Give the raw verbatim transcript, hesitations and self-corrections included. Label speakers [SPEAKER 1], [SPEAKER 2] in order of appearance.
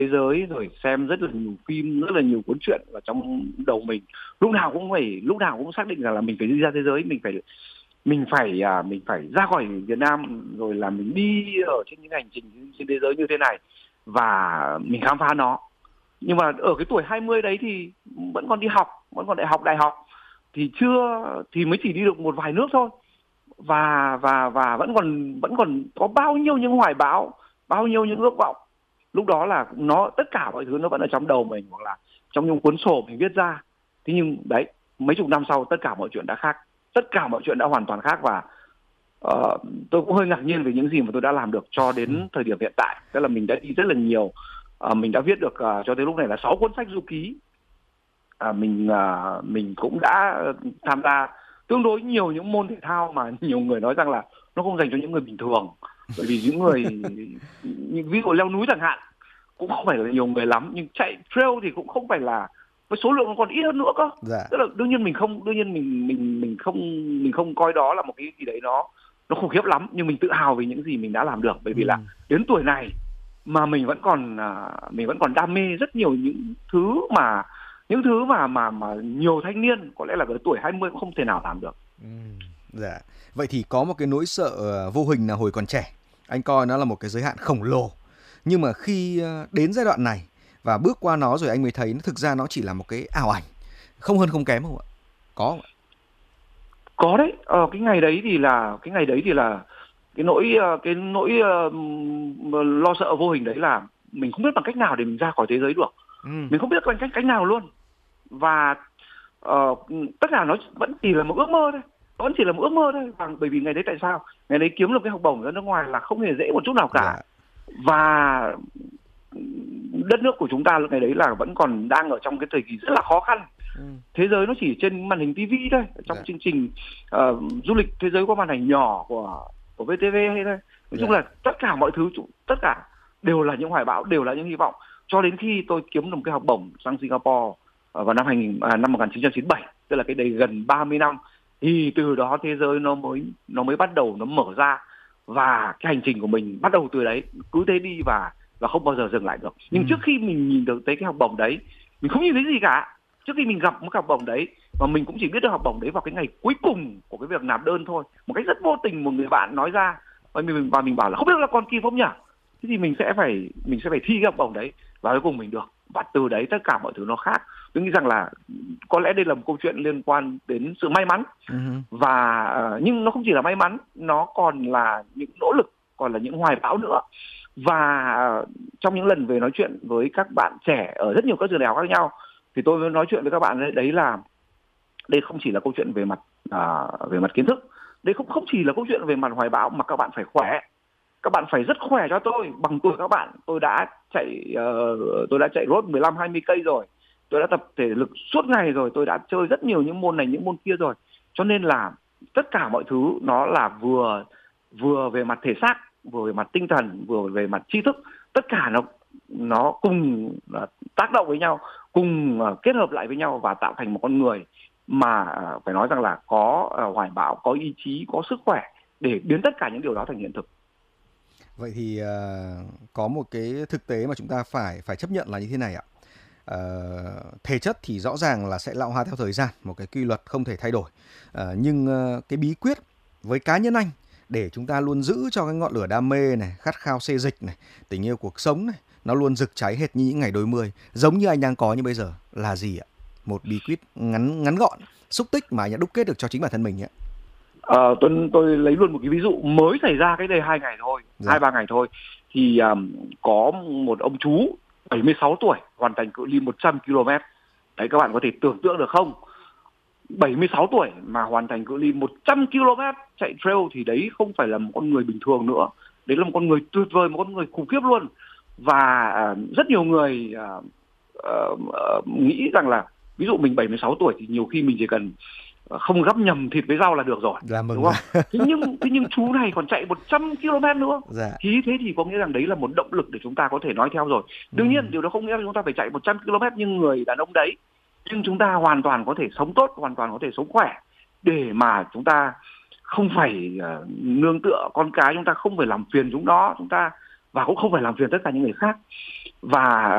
[SPEAKER 1] thế giới rồi xem rất là nhiều phim, rất là nhiều cuốn truyện vào trong đầu mình. Lúc nào cũng phải lúc nào cũng xác định rằng là mình phải đi ra thế giới, mình phải mình phải à, mình phải ra khỏi Việt Nam, rồi là mình đi ở trên những hành trình trên thế giới như thế này và mình khám phá nó. Nhưng mà ở cái tuổi hai mươi đấy thì vẫn còn đi học, vẫn còn đại học đại học thì chưa thì mới chỉ đi được một vài nước thôi, và và và vẫn còn vẫn còn có bao nhiêu những hoài bão, bao nhiêu những ước vọng. Lúc đó là nó tất cả mọi thứ nó vẫn ở trong đầu mình hoặc là trong những cuốn sổ mình viết ra. Thế nhưng đấy, mấy chục năm sau tất cả mọi chuyện đã khác, tất cả mọi chuyện đã hoàn toàn khác, và uh, tôi cũng hơi ngạc nhiên về những gì mà tôi đã làm được cho đến thời điểm hiện tại. Tức là mình đã đi rất là nhiều, uh, mình đã viết được uh, cho tới lúc này là sáu cuốn sách du ký. Uh, mình uh, mình cũng đã tham gia tương đối nhiều những môn thể thao mà nhiều người nói rằng là nó không dành cho những người bình thường, bởi vì những người ví dụ leo núi chẳng hạn cũng không phải là nhiều người lắm, nhưng chạy trail thì cũng không phải là, với số lượng còn ít hơn nữa cơ.
[SPEAKER 2] Dạ.
[SPEAKER 1] Tức là đương nhiên mình không đương nhiên mình mình mình không mình không coi đó là một cái gì đấy nó nó khủng khiếp lắm, nhưng mình tự hào về những gì mình đã làm được, bởi vì ừ. là đến tuổi này mà mình vẫn còn mình vẫn còn đam mê rất nhiều những thứ mà những thứ mà mà mà nhiều thanh niên có lẽ là ở tuổi hai mươi cũng không thể nào làm được.
[SPEAKER 2] Ừ. Dạ. Vậy thì có một cái nỗi sợ vô hình là hồi còn trẻ anh coi nó là một cái giới hạn khổng lồ, nhưng mà khi đến giai đoạn này và bước qua nó rồi anh mới thấy nó thực ra nó chỉ là một cái ảo ảnh, không hơn không kém không ạ? Có không ạ?
[SPEAKER 1] Có đấy. Ờ, cái ngày đấy thì là cái ngày đấy thì là cái nỗi cái nỗi uh, lo sợ vô hình đấy là mình không biết bằng cách nào để mình ra khỏi thế giới được. Ừ. Mình không biết bằng cách cách nào luôn. Và uh, tất cả nó vẫn chỉ là một ước mơ thôi. Nó vẫn chỉ là một ước mơ thôi. Và bởi vì ngày đấy tại sao? Ngày đấy kiếm được cái học bổng ra nước ngoài là không hề dễ một chút nào cả. Dạ. Và đất nước của chúng ta lúc ngày đấy là vẫn còn đang ở trong cái thời kỳ rất là khó khăn. Ừ. Thế giới nó chỉ trên màn hình tivi thôi, trong yeah. chương trình uh, du lịch thế giới qua màn ảnh nhỏ của của vê tê vê hay thôi. Nói yeah. chung là tất cả mọi thứ, tất cả đều là những hoài bão, đều là những hy vọng. Cho đến khi tôi kiếm được một cái học bổng sang Singapore uh, vào năm hai nghìn, à, năm một nghìn chín trăm chín mươi bảy, tức là cái đây gần ba mươi năm, thì từ đó thế giới nó mới nó mới bắt đầu nó mở ra, và cái hành trình của mình bắt đầu từ đấy, cứ thế đi và và không bao giờ dừng lại được. Nhưng ừ. trước khi mình nhìn được tới cái học bổng đấy, mình không nhìn thấy gì cả. Trước khi mình gặp một học bổng đấy, và mình cũng chỉ biết được học bổng đấy vào cái ngày cuối cùng của cái việc nộp đơn thôi, một cách rất vô tình một người bạn nói ra, và mình và mình bảo là không biết là còn kịp không nhỉ? Thế thì mình sẽ phải mình sẽ phải thi cái học bổng đấy, và cuối cùng mình được. Và từ đấy tất cả mọi thứ nó khác. Tôi nghĩ rằng là có lẽ đây là một câu chuyện liên quan đến sự may mắn, uh-huh. và uh, nhưng nó không chỉ là may mắn, nó còn là những nỗ lực, còn là những hoài bão nữa. Và uh, trong những lần về nói chuyện với các bạn trẻ ở rất nhiều các trường đại học khác nhau, thì tôi mới nói chuyện với các bạn đấy, đấy là đây không chỉ là câu chuyện về mặt uh, về mặt kiến thức, đây không không chỉ là câu chuyện về mặt hoài bão, mà các bạn phải khỏe, các bạn phải rất khỏe cho tôi. Bằng tuổi các bạn, tôi đã chạy uh, tôi đã chạy road mười lăm hai mươi cây rồi, tôi đã tập thể lực suốt ngày rồi, tôi đã chơi rất nhiều những môn này những môn kia rồi. Cho nên là tất cả mọi thứ nó là vừa vừa về mặt thể xác, vừa về mặt tinh thần, vừa về mặt tri thức, tất cả nó nó cùng uh, tác động với nhau, cùng uh, kết hợp lại với nhau và tạo thành một con người mà uh, phải nói rằng là có uh, hoài bão, có ý chí, có sức khỏe để biến tất cả những điều đó thành hiện thực.
[SPEAKER 2] Vậy thì uh, có một cái thực tế mà chúng ta phải phải chấp nhận là như thế này ạ. Uh, thể chất thì rõ ràng là sẽ lão hóa theo thời gian, một cái quy luật không thể thay đổi. Uh, nhưng uh, cái bí quyết với cá nhân anh để chúng ta luôn giữ cho cái ngọn lửa đam mê này, khát khao xê dịch này, tình yêu cuộc sống này, nó luôn rực cháy hệt như những ngày đôi mươi, giống như anh đang có như bây giờ là gì ạ? Một bí quyết ngắn ngắn gọn, xúc tích mà anh đã đúc kết được cho chính bản thân mình ạ.
[SPEAKER 1] Ờ, tôi tôi lấy luôn một cái ví dụ mới xảy ra cách đây hai ngày thôi, dạ. hai ba ngày thôi, thì um, có một ông chú bảy mươi sáu tuổi hoàn thành cự ly một trăm ki lô mét. Đấy, các bạn có thể tưởng tượng được không? bảy mươi sáu tuổi mà hoàn thành cự ly một trăm ki lô mét chạy trail thì đấy không phải là một con người bình thường nữa. Đấy là một con người tuyệt vời, một con người khủng khiếp luôn. Và uh, rất nhiều người uh, uh, uh, nghĩ rằng là ví dụ mình bảy mươi sáu tuổi thì nhiều khi mình chỉ cần không gắp nhầm thịt với rau là được rồi,
[SPEAKER 2] dạ,
[SPEAKER 1] đúng không? thế nhưng thế nhưng chú này còn chạy một trăm ki lô mét nữa,
[SPEAKER 2] dạ.
[SPEAKER 1] Thì thế thì có nghĩa rằng đấy là một động lực để chúng ta có thể nói theo rồi. Đương nhiên ừ. điều đó không nghĩa là chúng ta phải chạy một trăm ki lô mét như người đàn ông đấy, nhưng chúng ta hoàn toàn có thể sống tốt, hoàn toàn có thể sống khỏe, để mà chúng ta không phải uh, nương tựa con cái, chúng ta không phải làm phiền chúng nó, chúng ta và cũng không phải làm phiền tất cả những người khác. Và